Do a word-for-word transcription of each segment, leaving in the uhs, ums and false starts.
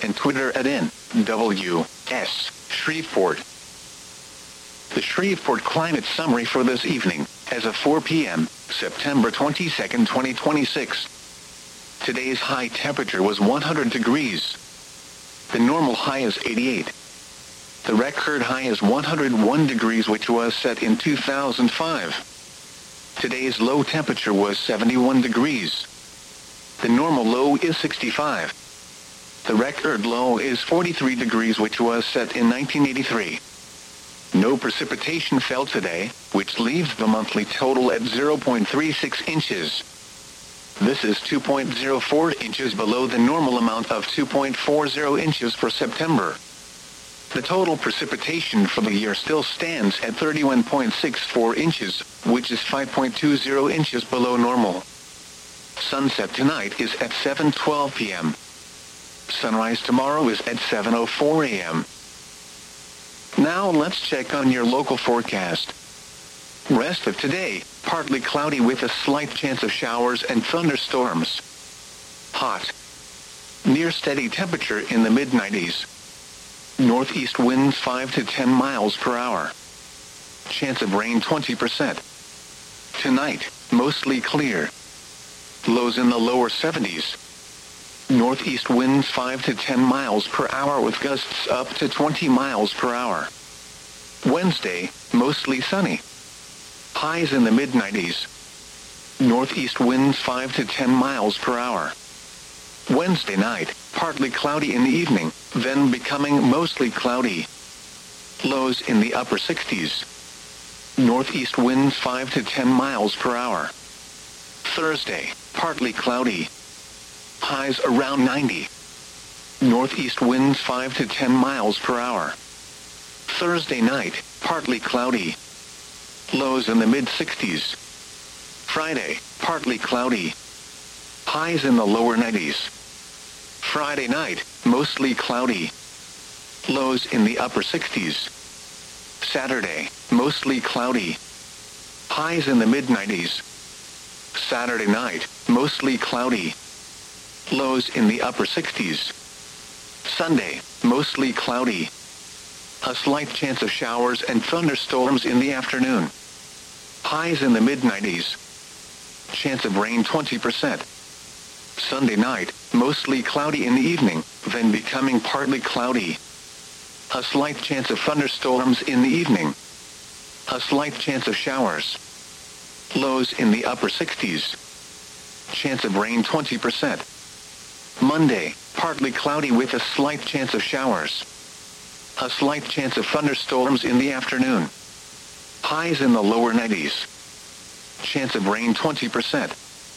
and Twitter at N W S Shreveport. The Shreveport Climate Summary for this evening, as of four p.m., September twenty-second, twenty twenty-six. Today's high temperature was one hundred degrees. The normal high is eighty-eight. The record high is one hundred one degrees, which was set in two thousand five. Today's low temperature was seventy-one degrees. The normal low is sixty-five. The record low is forty-three degrees, which was set in nineteen eighty-three. No precipitation fell today, which leaves the monthly total at zero point three six inches. This is two point zero four inches below the normal amount of two point four zero inches for September. The total precipitation for the year still stands at thirty-one point six four inches, which is five point two zero inches below normal. Sunset tonight is at seven twelve p.m. Sunrise tomorrow is at seven oh four a.m. Now let's check on your local forecast. Rest of today, partly cloudy with a slight chance of showers and thunderstorms. Hot. Near steady temperature in the mid nineties. Northeast winds five to ten miles per hour. Chance of rain twenty percent. Tonight, mostly clear. Lows in the lower seventies. Northeast winds five to ten miles per hour with gusts up to twenty miles per hour. Wednesday, mostly sunny. Highs in the mid nineties. Northeast winds five to ten miles per hour. Wednesday night, partly cloudy in the evening, then becoming mostly cloudy. Lows in the upper sixties. Northeast winds five to ten miles per hour. Thursday, partly cloudy. Highs around ninety. Northeast winds five to ten miles per hour. Thursday night, partly cloudy. Lows in the mid sixties. Friday, partly cloudy. Highs in the lower nineties. Friday night, mostly cloudy. Lows in the upper sixties. Saturday, mostly cloudy. Highs in the mid nineties. Saturday night, mostly cloudy. Lows in the upper sixties. Sunday, mostly cloudy. A slight chance of showers and thunderstorms in the afternoon. Highs in the mid nineties. Chance of rain twenty percent. Sunday night, mostly cloudy in the evening, then becoming partly cloudy. A slight chance of thunderstorms in the evening. A slight chance of showers. Lows in the upper sixties. Chance of rain twenty percent. Monday, partly cloudy with a slight chance of showers. A slight chance of thunderstorms in the afternoon. Highs in the lower nineties. Chance of rain twenty percent.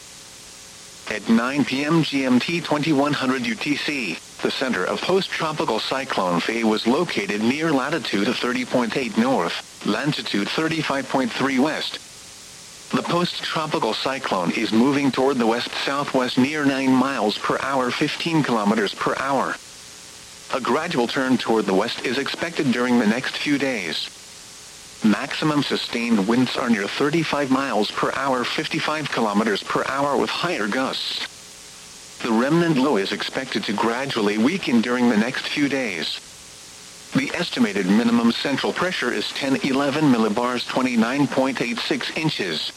At nine p.m. G M T twenty-one hundred U T C, the center of post-tropical cyclone Faye was located near latitude thirty point eight north, longitude thirty-five point three west. The post-tropical cyclone is moving toward the west-southwest near nine miles per hour, fifteen kilometers per hour. A gradual turn toward the west is expected during the next few days. Maximum sustained winds are near thirty-five miles per hour, fifty-five kilometers per hour with higher gusts. The remnant low is expected to gradually weaken during the next few days. The estimated minimum central pressure is ten eleven millibars, twenty-nine point eight six inches.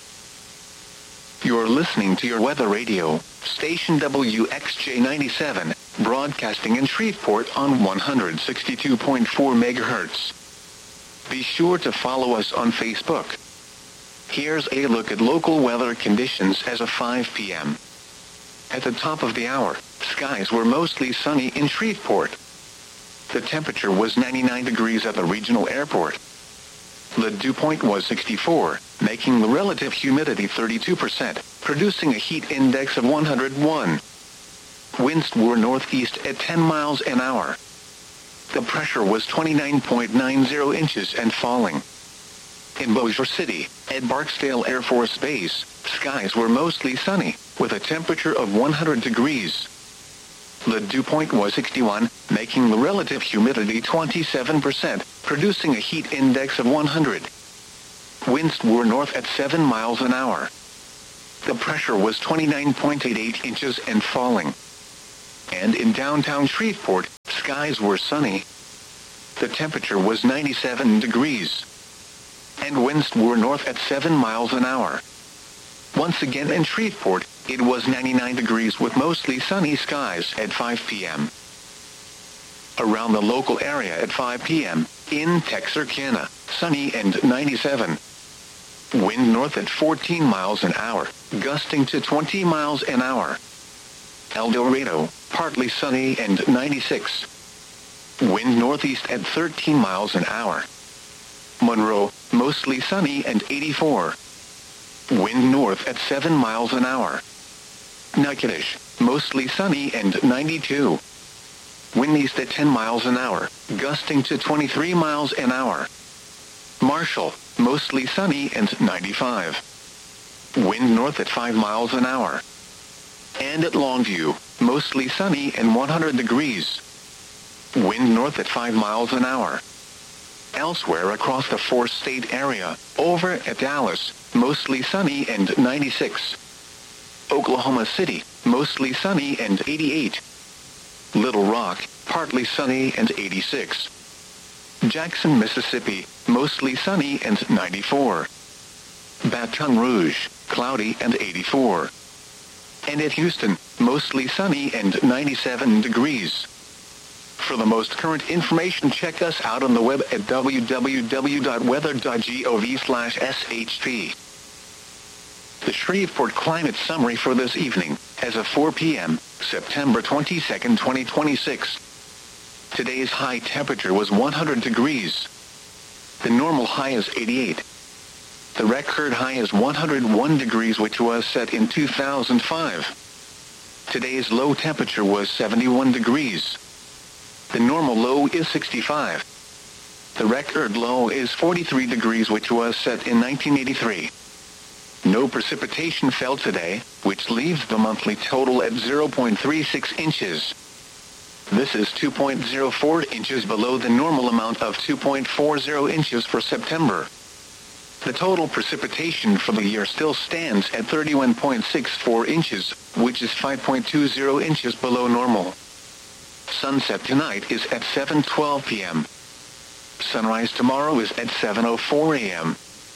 You're listening to your weather radio, station W X J ninety-seven, broadcasting in Shreveport on one hundred sixty-two point four megahertz. Be sure to follow us on Facebook. Here's a look at local weather conditions as of five p.m. At the top of the hour, skies were mostly sunny in Shreveport. The temperature was ninety-nine degrees at the regional airport. The dew point was sixty-four, making the relative humidity thirty-two percent, producing a heat index of one hundred one. Winds were northeast at ten miles an hour. The pressure was twenty-nine point nine zero inches and falling. In Bossier City, at Barksdale Air Force Base, skies were mostly sunny, with a temperature of one hundred degrees. The dew point was sixty-one, making the relative humidity twenty-seven percent, producing a heat index of one hundred. Winds were north at seven miles an hour. The pressure was twenty-nine point eight eight inches and falling. And in downtown Shreveport, skies were sunny. The temperature was ninety-seven degrees. And winds were north at seven miles an hour. Once again in Shreveport, it was ninety-nine degrees with mostly sunny skies at five p.m. Around the local area at five p.m., in Texarkana, sunny and ninety-seven. Wind north at fourteen miles an hour, gusting to twenty miles an hour. El Dorado, partly sunny and ninety-six. Wind northeast at thirteen miles an hour. Monroe, mostly sunny and eighty-four. Wind north at seven miles an hour. Natchitoches, mostly sunny and ninety-two. Wind east at ten miles an hour, gusting to twenty-three miles an hour. Marshall, mostly sunny and ninety-five. Wind north at five miles an hour. And at Longview, mostly sunny and one hundred degrees. Wind north at five miles an hour. Elsewhere across the four-state area, over at Dallas, mostly sunny and ninety-six. Oklahoma City, mostly sunny and eighty-eight. Little Rock, partly sunny and eighty-six. Jackson, Mississippi, mostly sunny and ninety-four. Baton Rouge, cloudy and eighty-four. And at Houston, mostly sunny and ninety-seven degrees. For the most current information, check us out on the web at w w w dot weather dot gov slash s h p. The Shreveport Climate Summary for this evening, as of four p.m., September twenty-second, twenty twenty-six. Today's high temperature was one hundred degrees. The normal high is eighty-eight. The record high is one hundred one degrees, which was set in two thousand five. Today's low temperature was seventy-one degrees. The normal low is sixty-five. The record low is forty-three degrees, which was set in nineteen eighty-three. No precipitation fell today, which leaves the monthly total at zero point three six inches. This is two point zero four inches below the normal amount of two point four zero inches for September. The total precipitation for the year still stands at thirty-one point six four inches, which is five point two zero inches below normal. Sunset tonight is at seven twelve p.m. Sunrise tomorrow is at seven oh four a.m.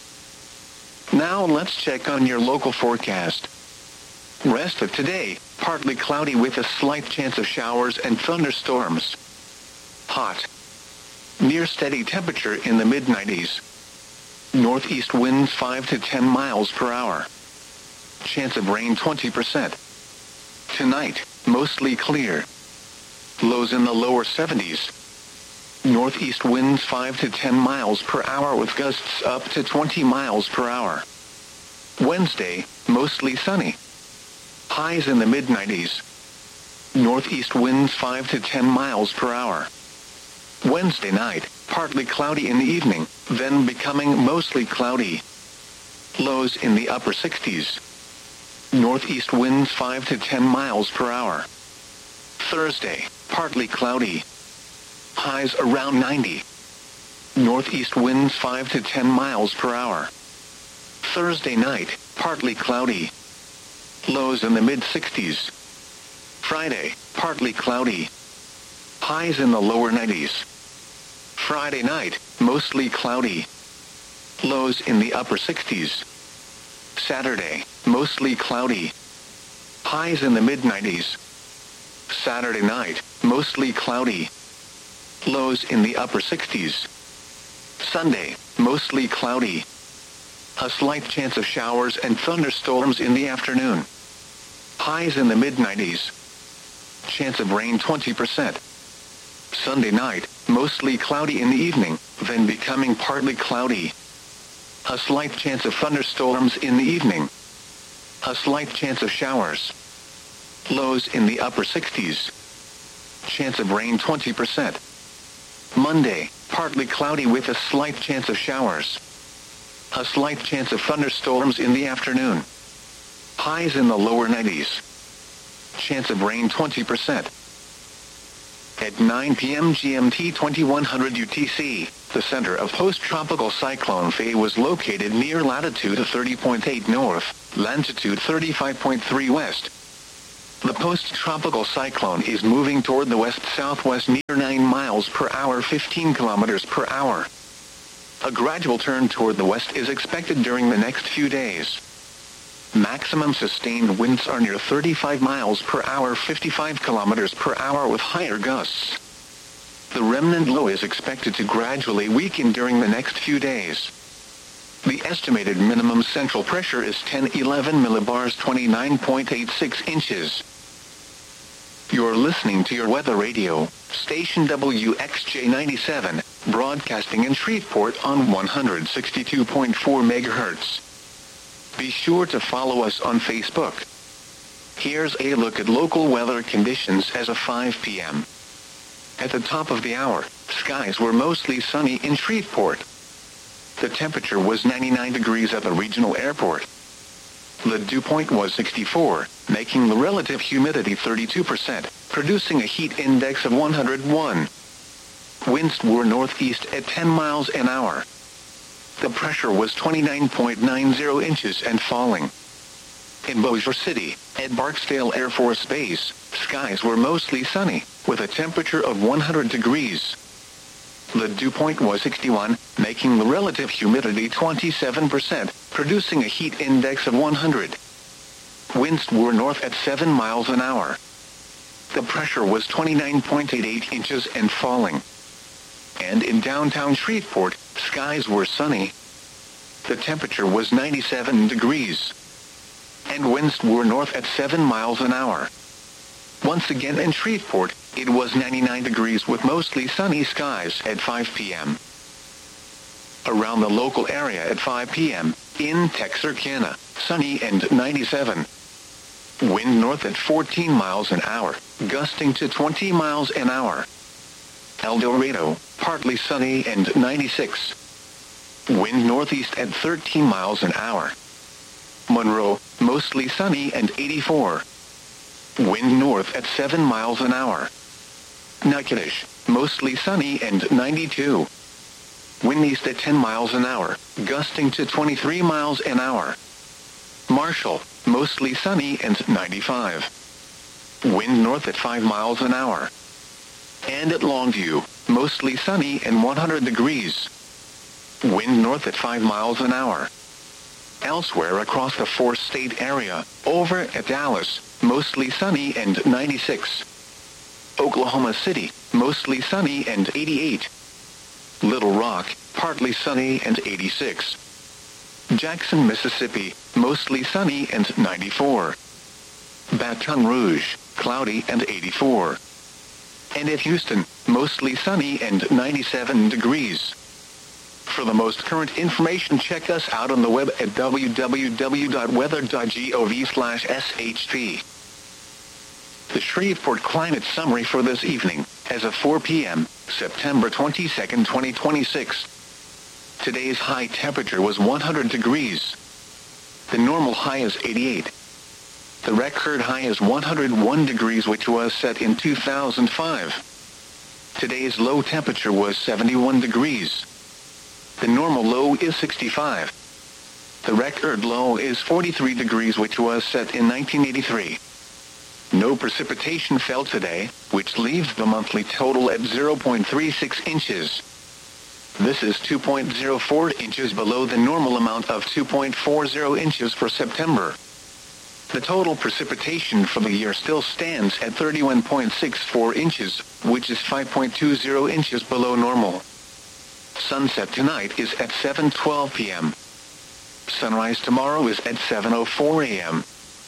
Now let's check on your local forecast. Rest of today, partly cloudy with a slight chance of showers and thunderstorms. Hot. Near steady temperature in the mid nineties. Northeast winds five to ten miles per hour. Chance of rain twenty percent. Tonight, mostly clear. Lows in the lower seventies. Northeast winds five to ten miles per hour with gusts up to twenty miles per hour. Wednesday, mostly sunny. Highs in the mid nineties. Northeast winds five to ten miles per hour. Wednesday night, partly cloudy in the evening, then becoming mostly cloudy. Lows in the upper sixties. Northeast winds five to ten miles per hour. Thursday, partly cloudy. Highs around ninety. Northeast winds five to ten miles per hour. Thursday night, partly cloudy. Lows in the mid sixties. Friday, partly cloudy. Highs in the lower nineties. Friday night, mostly cloudy. Lows in the upper sixties. Saturday, mostly cloudy. Highs in the mid nineties. Saturday night, mostly cloudy. Lows in the upper sixties. Sunday, mostly cloudy. A slight chance of showers and thunderstorms in the afternoon. Highs in the mid nineties. Chance of rain twenty percent. Sunday night, mostly cloudy in the evening, then becoming partly cloudy. A slight chance of thunderstorms in the evening. A slight chance of showers. Lows in the upper sixties. Chance of rain twenty percent. Monday, partly cloudy with a slight chance of showers. A slight chance of thunderstorms in the afternoon. Highs in the lower nineties. Chance of rain twenty percent. At nine p.m. G M T twenty-one hundred U T C, the center of post-tropical cyclone Faye was located near latitude thirty point eight north, longitude thirty-five point three west. The post-tropical cyclone is moving toward the west-southwest near nine miles per hour, fifteen kilometers per hour. A gradual turn toward the west is expected during the next few days. Maximum sustained winds are near thirty-five miles per hour, fifty-five kilometers per hour with higher gusts. The remnant low is expected to gradually weaken during the next few days. The estimated minimum central pressure is ten eleven millibars, twenty-nine point eight six inches. You're listening to your weather radio, station W X J ninety-seven, broadcasting in Shreveport on one hundred sixty-two point four megahertz. Be sure to follow us on Facebook. Here's a look at local weather conditions as of five p.m. At the top of the hour, skies were mostly sunny in Shreveport. The temperature was ninety-nine degrees at the regional airport. The dew point was sixty-four, making the relative humidity thirty-two percent, producing a heat index of one hundred one. Winds were northeast at ten miles an hour. The pressure was twenty-nine point nine zero inches and falling. In Bossier City, at Barksdale Air Force Base, skies were mostly sunny, with a temperature of one hundred degrees. The dew point was sixty-one, making the relative humidity twenty-seven percent, producing a heat index of one hundred. Winds were north at seven miles an hour. The pressure was twenty-nine point eight eight inches and falling. And in downtown Shreveport, skies were sunny. The temperature was ninety-seven degrees. And winds were north at seven miles an hour. Once again in Shreveport, it was ninety-nine degrees with mostly sunny skies at five p.m. Around the local area at five p.m., in Texarkana, sunny and ninety-seven. Wind north at fourteen miles an hour, gusting to twenty miles an hour. El Dorado, partly sunny and ninety-six. Wind northeast at thirteen miles an hour. Monroe, mostly sunny and eighty-four. Wind north at seven miles an hour. Natchitoches, mostly sunny and ninety-two. Wind east at ten miles an hour, gusting to twenty-three miles an hour. Marshall, mostly sunny and ninety-five. Wind north at five miles an hour. And at Longview, mostly sunny and one hundred degrees. Wind north at five miles an hour. Elsewhere across the four-state area, over at Dallas, mostly sunny and ninety-six. Oklahoma City, mostly sunny and eighty-eight. Little Rock, partly sunny and eighty-six. Jackson, Mississippi, mostly sunny and ninety-four. Baton Rouge, cloudy and eighty-four. And at Houston, mostly sunny and ninety-seven degrees. For the most current information, check us out on the web at w w w dot weather dot gov slash s h p. The Shreveport Climate Summary for this evening, as of four p.m., September twenty-second, twenty twenty-six. Today's high temperature was one hundred degrees. The normal high is eighty-eight. The record high is one hundred one degrees, which was set in two thousand five. Today's low temperature was seventy-one degrees. The normal low is sixty-five. The record low is forty-three degrees, which was set in nineteen eighty-three. No precipitation fell today, which leaves the monthly total at zero point three six inches. This is two point zero four inches below the normal amount of two point four zero inches for September. The total precipitation for the year still stands at thirty-one point six four inches, which is five point two zero inches below normal. Sunset tonight is at seven twelve p.m. Sunrise tomorrow is at seven oh four a.m.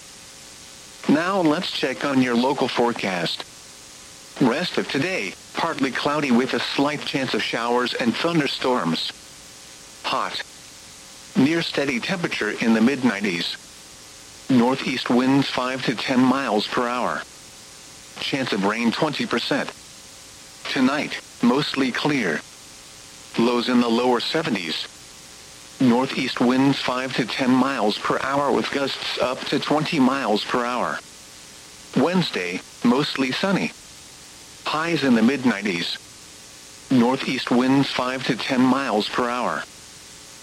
Now let's check on your local forecast. Rest of today, partly cloudy with a slight chance of showers and thunderstorms. Hot. Near steady temperature in the mid nineties. Northeast winds five to ten miles per hour. Chance of rain twenty percent. Tonight, mostly clear. Lows in the lower seventies. Northeast winds five to ten miles per hour with gusts up to twenty miles per hour. Wednesday, mostly sunny. Highs in the mid nineties. Northeast winds five to ten miles per hour.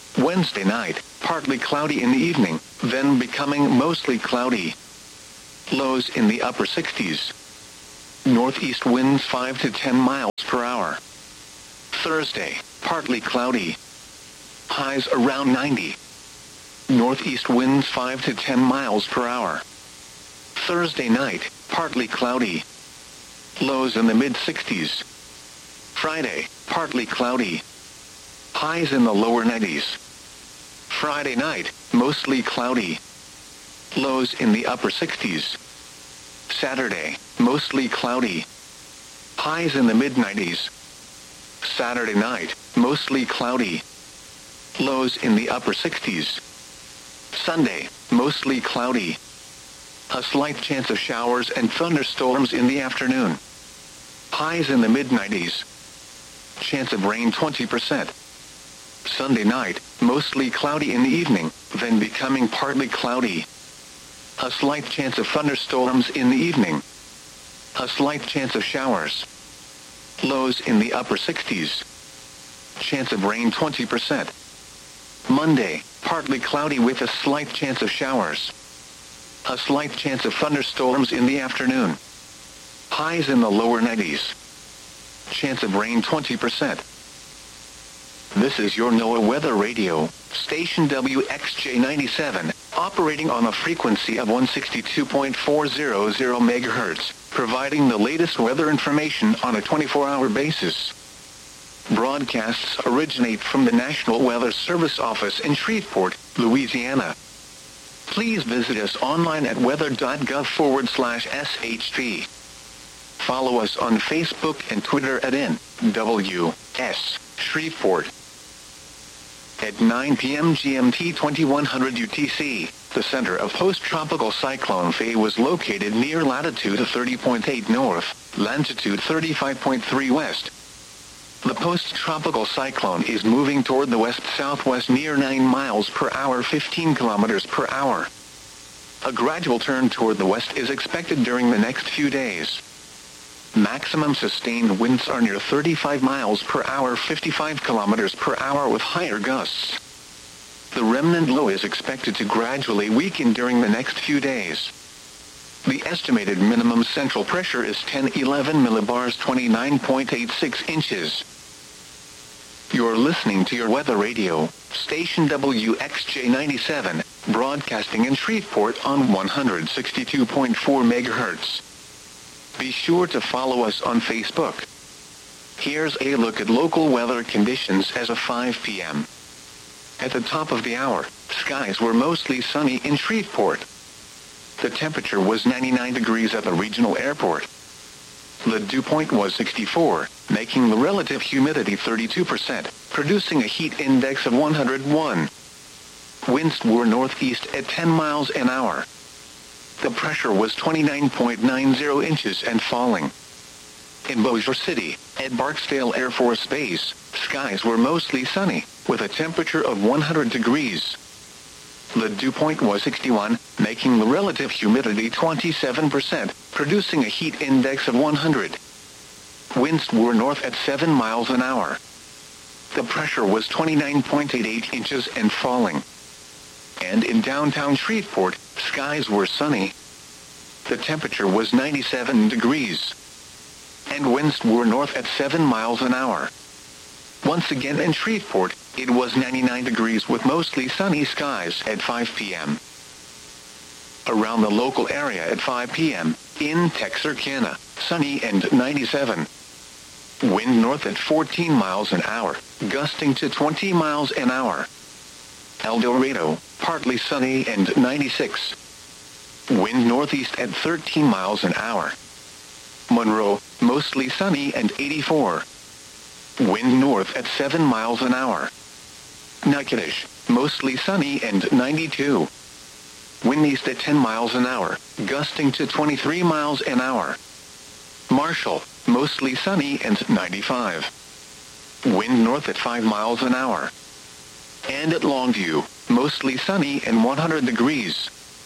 Wednesday night, partly cloudy in the evening, then becoming mostly cloudy. Lows in the upper sixties. Northeast winds five to ten miles per hour. Thursday, partly cloudy. Highs around ninety. Northeast winds five to ten miles per hour. Thursday night, partly cloudy. Lows in the mid-sixties. Friday, partly cloudy. Highs in the lower nineties. Friday night, mostly cloudy. Lows in the upper sixties. Saturday, mostly cloudy. Highs in the mid-nineties. Saturday night, mostly cloudy. Lows in the upper sixties. Sunday, mostly cloudy. A slight chance of showers and thunderstorms in the afternoon. Highs in the mid-nineties. Chance of rain twenty percent. Sunday night, mostly cloudy in the evening, then becoming partly cloudy. A slight chance of thunderstorms in the evening. A slight chance of showers. Lows in the upper sixties. Chance of rain twenty percent. Monday, partly cloudy with a slight chance of showers. A slight chance of thunderstorms in the afternoon. Highs in the lower nineties. Chance of rain twenty percent. This is your NOAA Weather Radio, station W X J ninety-seven, operating on a frequency of one sixty-two point four hundred megahertz, providing the latest weather information on a twenty-four hour basis. Broadcasts originate from the National Weather Service office in Shreveport, Louisiana. Please visit us online at weather.gov forward slash SHP. Follow us on Facebook and Twitter at N W S Shreveport. At nine p m G M T twenty-one hundred U T C, the center of post-tropical cyclone Faye was located near latitude thirty point eight north, longitude thirty-five point three west. The post-tropical cyclone is moving toward the west-southwest near nine miles per hour, fifteen kilometers per hour. A gradual turn toward the west is expected during the next few days. Maximum sustained winds are near thirty-five miles per hour, fifty-five kilometers per hour with higher gusts. The remnant low is expected to gradually weaken during the next few days. The estimated minimum central pressure is ten eleven millibars, twenty-nine point eight six inches. You're listening to your weather radio, station W X J ninety-seven, broadcasting in Shreveport on one sixty-two point four megahertz. Be sure to follow us on Facebook. Here's a look at local weather conditions as of five p m At the top of the hour, skies were mostly sunny in Shreveport. The temperature was ninety-nine degrees at the regional airport. The dew point was sixty-four, making the relative humidity thirty-two percent, producing a heat index of one hundred one. Winds were northeast at ten miles an hour. The pressure was twenty-nine point nine zero inches and falling. In Bossier City, at Barksdale Air Force Base, skies were mostly sunny, with a temperature of one hundred degrees. The dew point was sixty-one, making the relative humidity twenty-seven percent, producing a heat index of one hundred. Winds were north at seven miles an hour. The pressure was twenty-nine point eight eight inches and falling. And in downtown Shreveport, skies were sunny. The temperature was ninety-seven degrees. And winds were north at seven miles an hour. Once again in Shreveport, it was ninety-nine degrees with mostly sunny skies at five p m Around the local area at five p m, in Texarkana, sunny and ninety-seven. Wind north at fourteen miles an hour, gusting to twenty miles an hour. El Dorado, partly sunny and ninety-six. Wind northeast at thirteen miles an hour. Monroe, mostly sunny and eighty-four. Wind north at seven miles an hour. Natchitoches, mostly sunny and ninety-two. Wind east at ten miles an hour, gusting to twenty-three miles an hour. Marshall, mostly sunny and ninety-five. Wind north at five miles an hour. And at Longview, mostly sunny and one hundred degrees.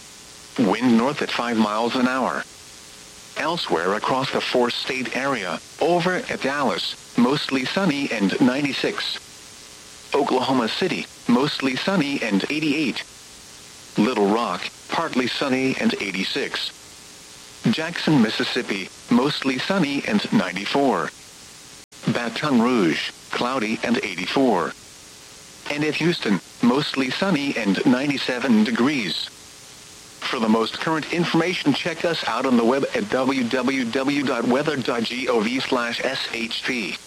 Wind north at five miles an hour. Elsewhere across the four-state area, over at Dallas, mostly sunny and ninety-six. Oklahoma City, mostly sunny and eighty-eight. Little Rock, partly sunny and eighty-six. Jackson, Mississippi, mostly sunny and ninety-four. Baton Rouge, cloudy and eighty-four. And at Houston, mostly sunny and ninety-seven degrees. For the most current information, check us out on the web at w w w dot weather dot gov slash s h p.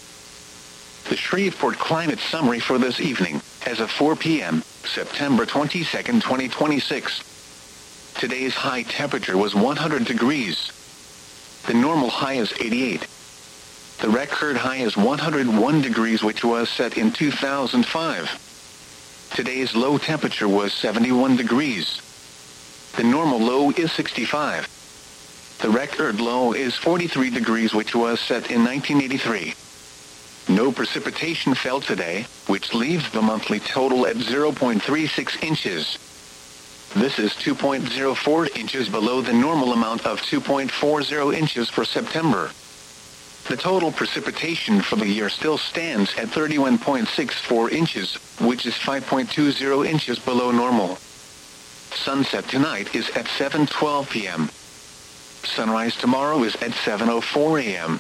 The Shreveport climate summary for this evening, as of four p m, September twenty-second, twenty twenty-six. Today's high temperature was one hundred degrees. The normal high is eighty-eight. The record high is one hundred one degrees, which was set in two thousand five. Today's low temperature was seventy-one degrees. The normal low is sixty-five. The record low is forty-three degrees, which was set in nineteen eighty-three. No precipitation fell today, which leaves the monthly total at zero point three six inches. This is two point zero four inches below the normal amount of two point four zero inches for September. The total precipitation for the year still stands at thirty-one point six four inches, which is five point two zero inches below normal. Sunset tonight is at seven twelve p m Sunrise tomorrow is at seven oh four a m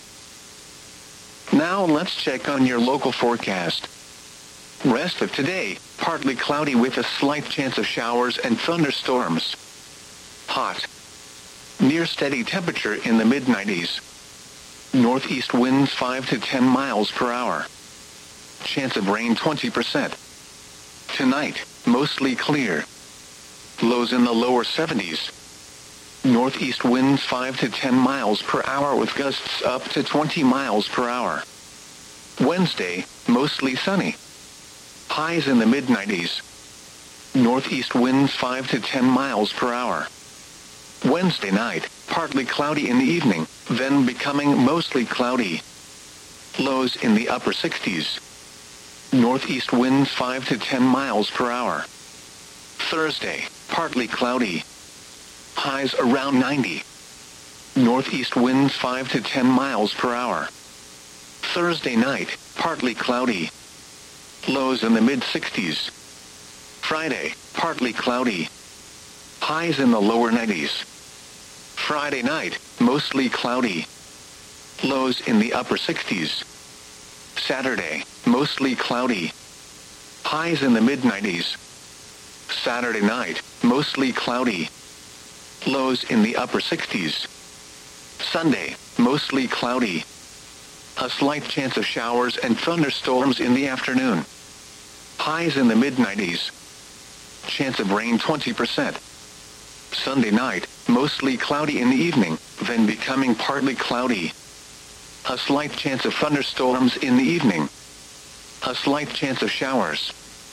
Now let's check on your local forecast. Rest of today, partly cloudy with a slight chance of showers and thunderstorms. Hot. Near steady temperature in the mid nineties. Northeast winds five to ten miles per hour. Chance of rain twenty percent. Tonight, mostly clear. Lows in the lower seventies. Northeast winds five to ten miles per hour with gusts up to twenty miles per hour. Wednesday, mostly sunny. Highs in the mid nineties. Northeast winds five to ten miles per hour. Wednesday night, partly cloudy in the evening, then becoming mostly cloudy. Lows in the upper sixties. Northeast winds five to ten miles per hour. Thursday, partly cloudy. Highs around ninety. Northeast winds five to ten miles per hour. Thursday night, partly cloudy. Lows in the mid sixties. Friday, partly cloudy. Highs in the lower nineties. Friday night, mostly cloudy. Lows in the upper sixties. Saturday, mostly cloudy. Highs in the mid nineties. Saturday night, mostly cloudy. Lows in the upper sixties. Sunday, mostly cloudy. A slight chance of showers and thunderstorms in the afternoon. Highs in the mid nineties. Chance of rain twenty percent. Sunday night, mostly cloudy in the evening, then becoming partly cloudy. A slight chance of thunderstorms in the evening. A slight chance of showers.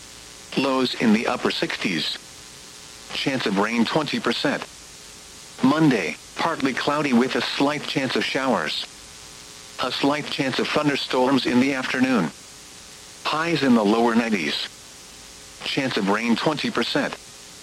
Lows in the upper sixties. Chance of rain twenty percent. Monday, partly cloudy with a slight chance of showers. A slight chance of thunderstorms in the afternoon. Highs in the lower nineties. Chance of rain twenty percent.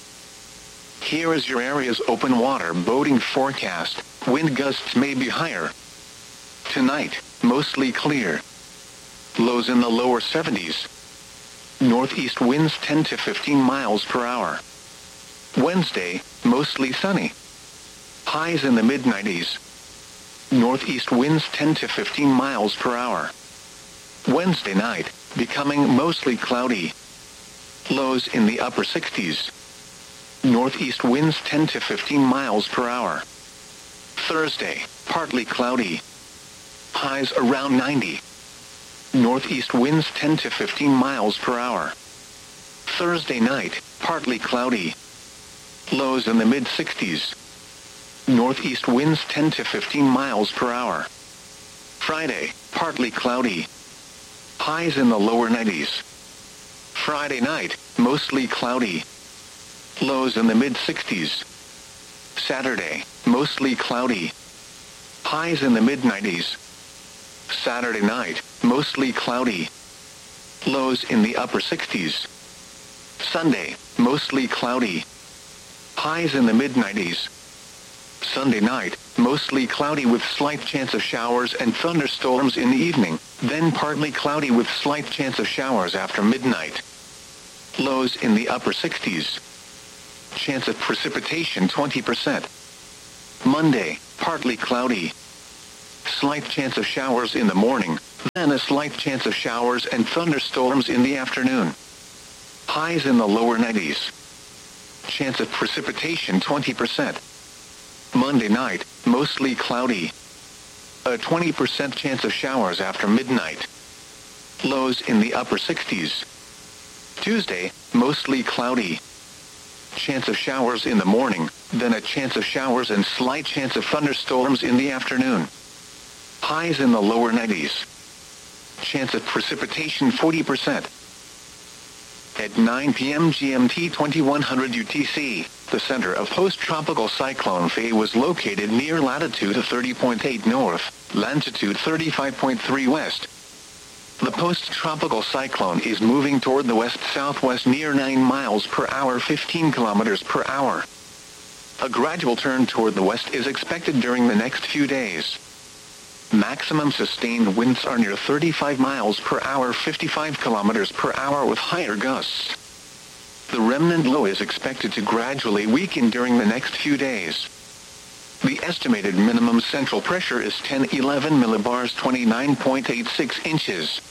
Here is your area's open water boating forecast. Wind gusts may be higher. Tonight, mostly clear. Lows in the lower seventies. Northeast winds ten to fifteen miles per hour. Wednesday, mostly sunny. Highs in the mid nineties. Northeast winds ten to fifteen miles per hour. Wednesday night, becoming mostly cloudy. Lows in the upper sixties. Northeast winds ten to fifteen miles per hour. Thursday, partly cloudy. Highs around ninety. Northeast winds ten to fifteen miles per hour. Thursday night, partly cloudy. Lows in the mid sixties. Northeast winds ten to fifteen miles per hour. Friday, partly cloudy. Highs in the lower nineties. Friday night, mostly cloudy. Lows in the mid sixties. Saturday, mostly cloudy. Highs in the mid nineties. Saturday night, mostly cloudy. Lows in the upper sixties. Sunday, mostly cloudy. Highs in the mid nineties. Sunday night, mostly cloudy with slight chance of showers and thunderstorms in the evening, then partly cloudy with slight chance of showers after midnight. Lows in the upper sixties. Chance of precipitation twenty percent. Monday, partly cloudy. Slight chance of showers in the morning, then a slight chance of showers and thunderstorms in the afternoon. Highs in the lower nineties. Chance of precipitation twenty percent. Monday night, mostly cloudy. A twenty percent chance of showers after midnight. Lows in the upper sixties. Tuesday, mostly cloudy. Chance of showers in the morning, then a chance of showers and slight chance of thunderstorms in the afternoon. Highs in the lower nineties. Chance of precipitation forty percent. At nine p.m. G M T twenty-one hundred U T C, the center of post-tropical cyclone Faye was located near latitude thirty point eight north, longitude thirty-five point three west. The post-tropical cyclone is moving toward the west-southwest near nine miles per hour, fifteen kilometers per hour. A gradual turn toward the west is expected during the next few days. Maximum sustained winds are near thirty-five miles per hour, fifty-five kilometers per hour with higher gusts. The remnant low is expected to gradually weaken during the next few days. The estimated minimum central pressure is ten eleven millibars, twenty-nine point eight six inches.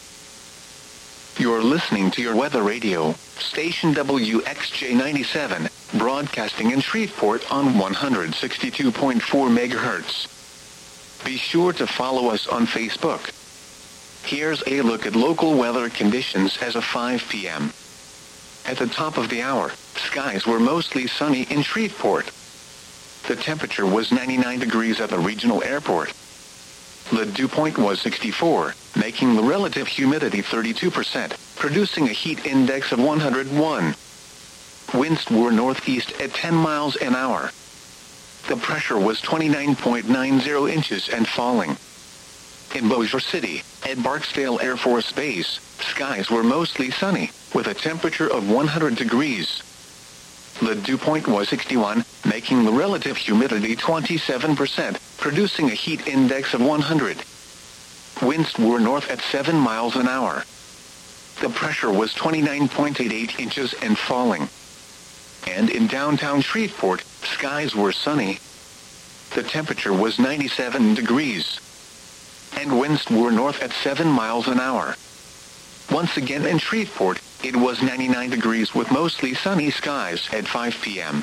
You're listening to your weather radio, station W X J ninety-seven, broadcasting in Shreveport on one hundred sixty-two point four megahertz. Be sure to follow us on Facebook. Here's a look at local weather conditions as of five p.m. At the top of the hour, skies were mostly sunny in Shreveport. The temperature was ninety-nine degrees at the regional airport. The dew point was sixty-four, making the relative humidity thirty-two percent, producing a heat index of one hundred one. Winds were northeast at ten miles an hour. The pressure was twenty-nine point nine zero inches and falling. In Bossier City, at Barksdale Air Force Base, skies were mostly sunny, with a temperature of one hundred degrees. The dew point was sixty-one, making the relative humidity twenty-seven percent, producing a heat index of one hundred. Winds were north at seven miles an hour. The pressure was twenty-nine point eight eight inches and falling. And in downtown Shreveport, skies were sunny. The temperature was ninety-seven degrees. And winds were north at seven miles an hour. Once again in Shreveport, it was ninety-nine degrees with mostly sunny skies at five p.m.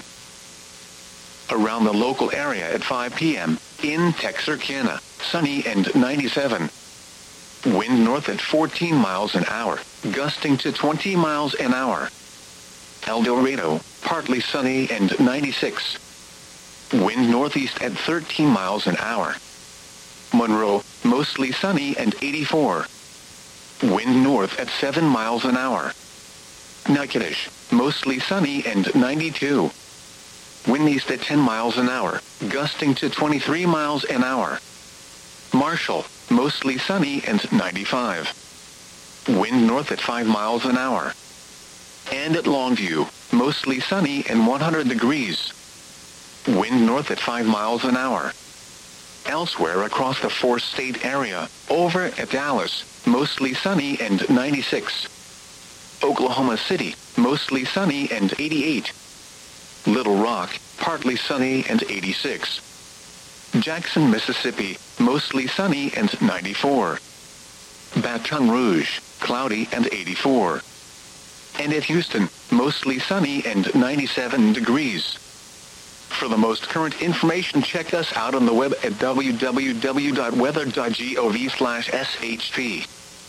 Around the local area at five p.m., in Texarkana, sunny and ninety-seven. Wind north at fourteen miles an hour, gusting to twenty miles an hour. El Dorado, partly sunny and ninety-six. Wind northeast at thirteen miles an hour. Monroe, mostly sunny and eighty-four. Wind north at seven miles an hour. Natchitoches, mostly sunny and ninety-two. Wind east at ten miles an hour, gusting to twenty-three miles an hour. Marshall, mostly sunny and ninety-five. Wind north at five miles an hour. And at Longview, mostly sunny and one hundred degrees. Wind north at five miles an hour. Elsewhere across the four-state area, over at Dallas, mostly sunny and ninety-six. Oklahoma City, mostly sunny and eighty-eight. Little Rock, partly sunny and eighty-six. Jackson, Mississippi, mostly sunny and ninety-four. Baton Rouge, cloudy and eighty-four. And at Houston, mostly sunny and ninety-seven degrees. For the most current information, check us out on the web at w w w dot weather dot gov slash s h p.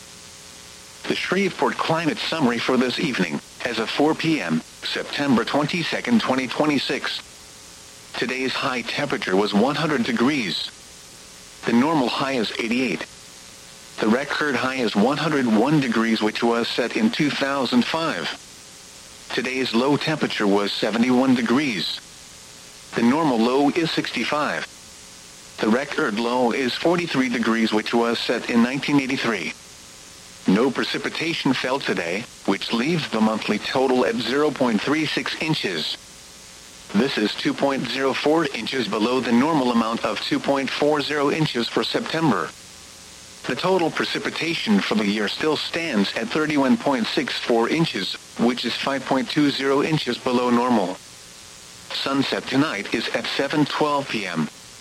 The Shreveport Climate Summary for this evening, as of four p.m., September twenty-second, twenty twenty-six. Today's high temperature was one hundred degrees. The normal high is eighty-eight. The record high is one hundred one degrees, which was set in two thousand five. Today's low temperature was seventy-one degrees. The normal low is sixty-five. The record low is forty-three degrees, which was set in nineteen eighty-three. No precipitation fell today, which leaves the monthly total at zero point three six inches. This is two point zero four inches below the normal amount of two point four zero inches for September. The total precipitation for the year still stands at thirty-one point six four inches, which is five point two zero inches below normal. Sunset tonight is at seven twelve p.m.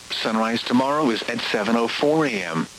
Sunrise tomorrow is at seven oh four a m